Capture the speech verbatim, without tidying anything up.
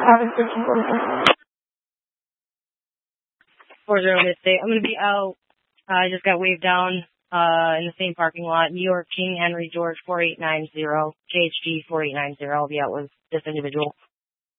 four zero Mid-State. I'm going to be out. Uh, I just got waved down uh, in the same parking lot. New York King Henry George four eight nine zero. J H G four eight nine zero. I'll be out with this individual.